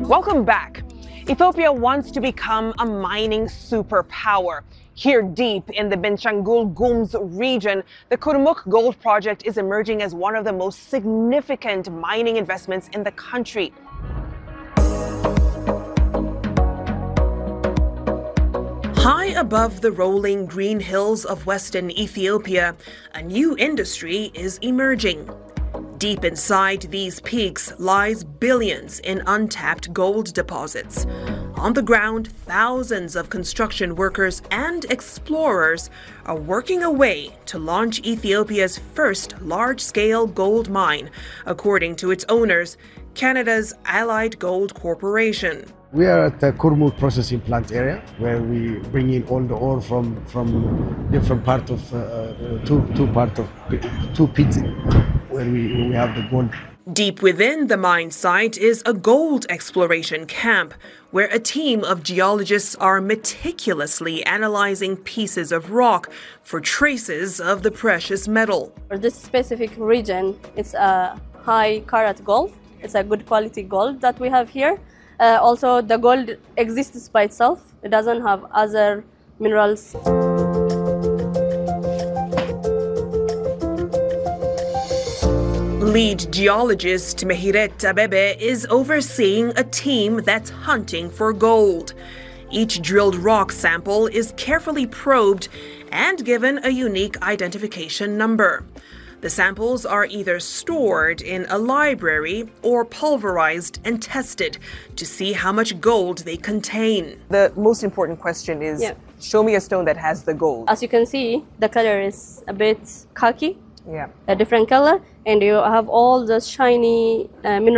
Welcome back. Ethiopia wants to become a mining superpower. Here deep in the Benishangul Gumuz region, the Kurmuk Gold Project is emerging as one of the most significant mining investments in the country. High above the rolling green hills of western Ethiopia, a new industry is emerging. Deep inside these peaks lies billions in untapped gold deposits. On the ground, thousands of construction workers and explorers are working away to launch Ethiopia's first large-scale gold mine, according to its owners, Canada's Allied Gold Corporation. We are at the Kurmuk processing plant area, where we bring in all the ore from different part of two pits where we have the gold. Deep within the mine site is a gold exploration camp, where a team of geologists are meticulously analyzing pieces of rock for traces of the precious metal. For this specific region, it's a high carat gold. It's a good quality gold that we have here. Also, the gold exists by itself. It doesn't have other minerals. Lead geologist Mehiret Abebe is overseeing a team that's hunting for gold. Each drilled rock sample is carefully probed and given a unique identification number. The samples are either stored in a library or pulverized and tested to see how much gold they contain. The most important question is, show me a stone that has the gold. As you can see, the color is a bit khaki, Yeah. a different color, and you have all the shiny minerals.